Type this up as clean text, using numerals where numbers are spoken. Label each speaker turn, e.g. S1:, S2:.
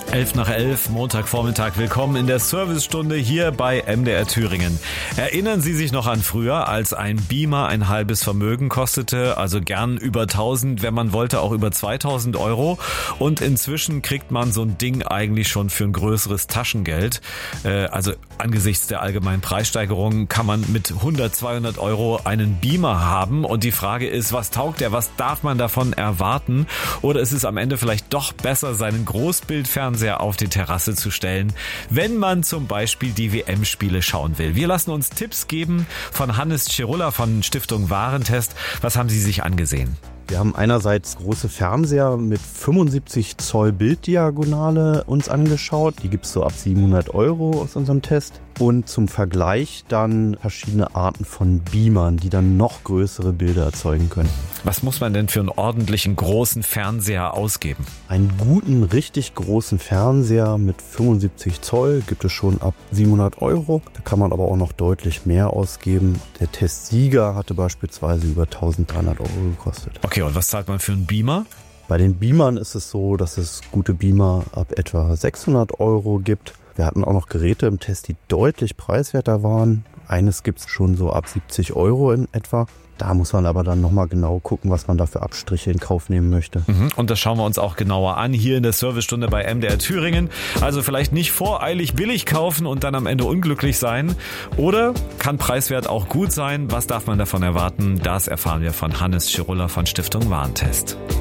S1: 11 nach 11, Montagvormittag. Willkommen in der Servicestunde hier bei MDR Thüringen. Erinnern Sie sich noch an früher, als ein Beamer ein halbes Vermögen kostete, also gern über 1000, wenn man wollte auch über 2000 Euro. Und inzwischen kriegt man so ein Ding eigentlich schon für ein größeres Taschengeld. Also angesichts der allgemeinen Preissteigerung kann man mit 100, 200 Euro einen Beamer haben. Und die Frage ist, was taugt der? Was darf man davon erwarten? Oder ist es am Ende vielleicht doch besser, seinen Großbildfernseher auf die Terrasse zu stellen, wenn man zum Beispiel die WM-Spiele schauen will? Wir lassen uns Tipps geben von Hannes Cirulla von Stiftung Warentest. Was haben Sie sich angesehen?
S2: Wir haben einerseits große Fernseher mit 75 Zoll Bilddiagonale uns angeschaut. Die gibt es so ab 700 Euro aus unserem Test. Und zum Vergleich dann verschiedene Arten von Beamern, die dann noch größere Bilder erzeugen können.
S1: Was muss man denn für einen ordentlichen großen Fernseher ausgeben?
S2: Einen guten, richtig großen Fernseher mit 75 Zoll gibt es schon ab 700 Euro. Da kann man aber auch noch deutlich mehr ausgeben. Der Testsieger hatte beispielsweise über 1300 Euro gekostet.
S1: Okay, und was zahlt man für einen Beamer?
S2: Bei den Beamern ist es so, dass es gute Beamer ab etwa 600 Euro gibt. Wir hatten auch noch Geräte im Test, die deutlich preiswerter waren. Eines gibt es schon so ab 70 Euro in etwa. Da muss man aber dann nochmal genau gucken, was man da für Abstriche in Kauf nehmen möchte.
S1: Und das schauen wir uns auch genauer an hier in der Servicestunde bei MDR Thüringen. Also vielleicht nicht voreilig billig kaufen und dann am Ende unglücklich sein. Oder kann preiswert auch gut sein? Was darf man davon erwarten? Das erfahren wir von Hannes Cirulla von Stiftung Warentest.